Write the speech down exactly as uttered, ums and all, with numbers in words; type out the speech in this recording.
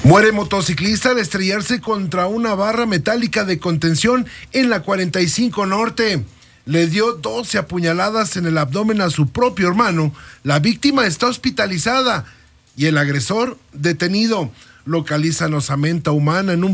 Muere motociclista al estrellarse contra una barra metálica de contención en la cuarenta y cinco Norte. Le dio doce apuñaladas en el abdomen a su propio hermano. La víctima está hospitalizada y el agresor detenido. Localizan osamenta humana en un